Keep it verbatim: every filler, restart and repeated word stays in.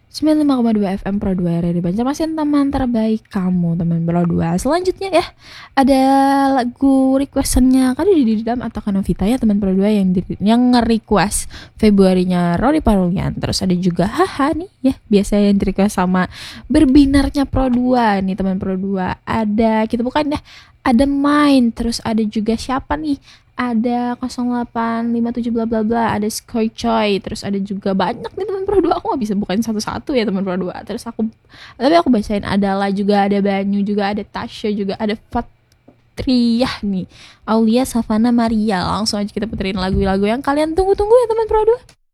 sembilan puluh lima koma dua F M Pro dua R R Banjarmasin, teman terbaik kamu, teman Pro dua. Selanjutnya ya, ada lagu requestannya Kado Didi Didam atau Kanovita ya teman Pro dua yang di, yang nge-request Februarinya Roni Parulian. Terus ada juga Haha nih ya, biasa yang di-request sama Berbinarnya Pro dua nih teman Pro dua. Ada kita bukan ya, ada Main, terus ada juga siapa nih? Ada nol delapan lima tujuh bla bla bla, ada Skoy Choi, terus ada juga banyak nih teman Pro dua. Aku nggak bisa bukain satu-satu ya teman Pro dua. Terus aku tapi aku bacain, adalah juga, ada Banyu juga, ada Tasya juga, ada Fatriyah nih, Aulia, Savana, Maria. Langsung aja kita puterin lagu-lagu yang kalian tunggu-tunggu ya teman Pro dua.